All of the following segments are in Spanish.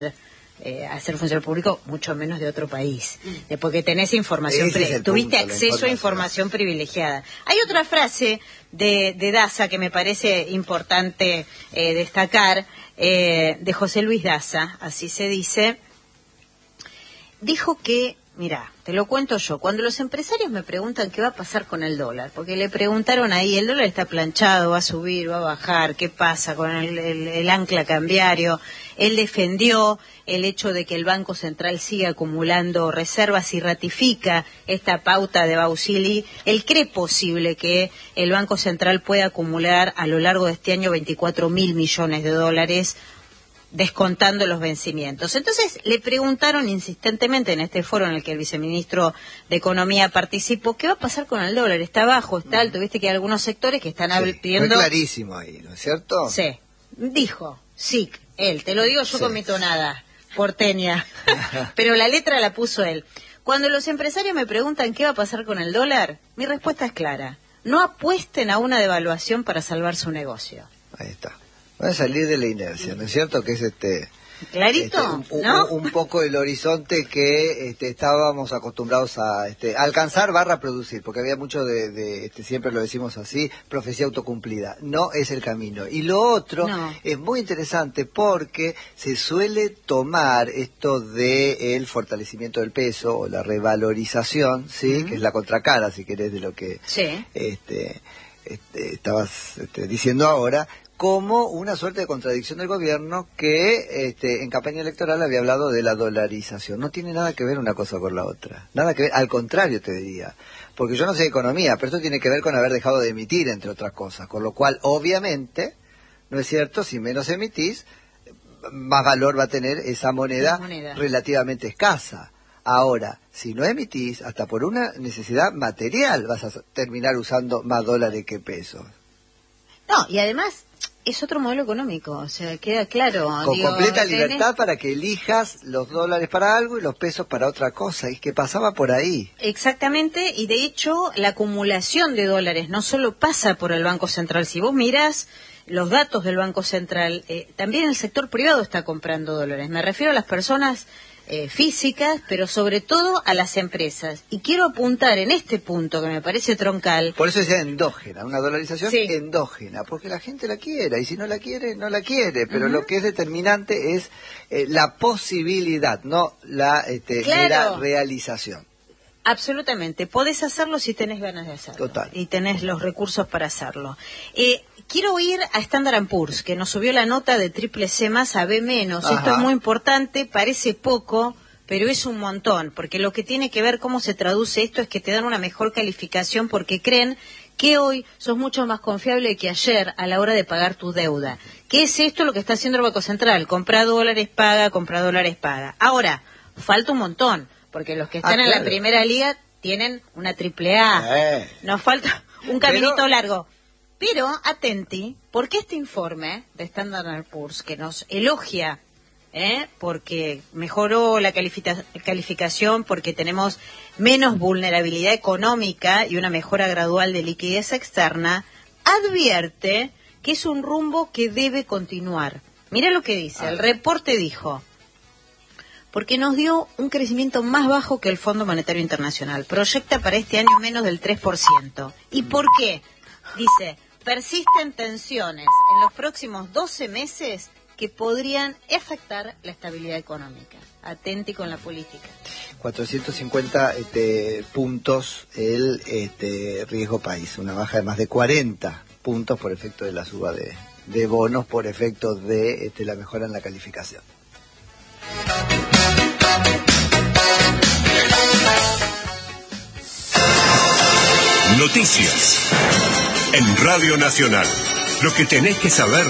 a ser funcionario público, mucho menos de otro país, porque tenés información, tuviste acceso a información privilegiada. Hay otra frase de Daza que me parece importante destacar, de José Luis Daza, así se dice. Dijo que, mira, te lo cuento yo, cuando los empresarios me preguntan qué va a pasar con el dólar, porque le preguntaron ahí, el dólar está planchado, va a subir, va a bajar, ¿qué pasa con el ancla cambiario? Él defendió el hecho de que el Banco Central siga acumulando reservas y ratifica esta pauta de Bausili. Él cree posible que el Banco Central pueda acumular a lo largo de este año 24.000 millones de dólares, descontando los vencimientos. Entonces le preguntaron insistentemente en este foro en el que el viceministro de Economía participó, ¿qué va a pasar con el dólar? ¿Está bajo, está alto? Viste que hay algunos sectores que están pidiendo... Fue clarísimo ahí, ¿no es cierto? Sí, dijo, sí, él, te lo digo yo con mi tonada porteña, pero la letra la puso él. Cuando los empresarios me preguntan qué va a pasar con el dólar, mi respuesta es clara, no apuesten a una devaluación para salvar su negocio. Ahí está. Van a salir de la inercia, ¿no es cierto? Que es clarito, ¿no? Un poco el horizonte que estábamos acostumbrados a alcanzar / producir, porque había mucho siempre lo decimos así, profecía autocumplida. No es el camino. Y lo otro es muy interesante porque se suele tomar esto de el fortalecimiento del peso o la revalorización, ¿sí? Que es la contracara, si querés, de lo que estabas diciendo ahora, como una suerte de contradicción del gobierno que en campaña electoral había hablado de la dolarización. No tiene nada que ver una cosa con la otra. Nada que ver, al contrario te diría. Porque yo no sé de economía, pero esto tiene que ver con haber dejado de emitir, entre otras cosas. Con lo cual, obviamente, ¿no es cierto? Si menos emitís, más valor va a tener esa moneda relativamente escasa. Ahora, si no emitís, hasta por una necesidad material vas a terminar usando más dólares que pesos. No, y además... es otro modelo económico, o sea, queda claro. Con completa libertad para que elijas los dólares para algo y los pesos para otra cosa, y que pasaba por ahí. Exactamente, y de hecho la acumulación de dólares no solo pasa por el Banco Central. Si vos mirás los datos del Banco Central, también el sector privado está comprando dólares. Me refiero a las personas físicas, pero sobre todo a las empresas. Y quiero apuntar en este punto que me parece troncal. Por eso decía endógena, una dolarización endógena, porque la gente la quiera, y si no la quiere, no la quiere. Pero lo que es determinante es la posibilidad, no la mera realización. Absolutamente, podés hacerlo si tenés ganas de hacerlo. Total. Y tenés los recursos para hacerlo. Quiero ir a Standard & Poor's, que nos subió la nota de C+ más a B-. Esto es muy importante, parece poco, pero es un montón, porque lo que tiene que ver cómo se traduce esto es que te dan una mejor calificación porque creen que hoy sos mucho más confiable que ayer a la hora de pagar tu deuda. ¿Qué es esto lo que está haciendo el Banco Central? Compra dólares, paga, compra dólares, paga. Ahora, falta un montón, porque los que están en la primera liga tienen una AAA. Nos falta un caminito largo. Pero, atenti, porque este informe de Standard & Poor's, que nos elogia, porque mejoró la calificación, porque tenemos menos vulnerabilidad económica y una mejora gradual de liquidez externa, advierte que es un rumbo que debe continuar. Mira lo que dice, el reporte dijo, porque nos dio un crecimiento más bajo que el Fondo Monetario Internacional. Proyecta para este año menos del 3%. ¿Y por qué? Dice, persisten tensiones en los próximos 12 meses que podrían afectar la estabilidad económica. Atenti con la política. 450 puntos el riesgo país, una baja de más de 40 puntos por efecto de la suba de bonos, por efecto de la mejora en la calificación. Noticias en Radio Nacional. Lo que tenés que saber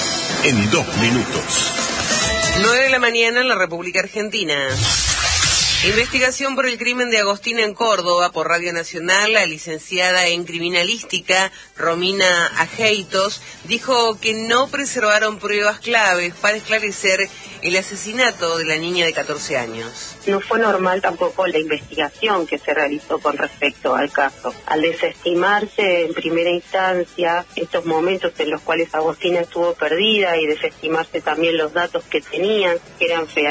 en 2 minutos. 9 de la mañana en la República Argentina. Investigación por el crimen de Agostina en Córdoba por Radio Nacional. La licenciada en criminalística, Romina Ajeitos, dijo que no preservaron pruebas claves para esclarecer el asesinato de la niña de 14 años. No fue normal tampoco la investigación que se realizó con respecto al caso. Al desestimarse en primera instancia estos momentos en los cuales Agostina estuvo perdida y desestimarse también los datos que tenían, que eran fehacientes,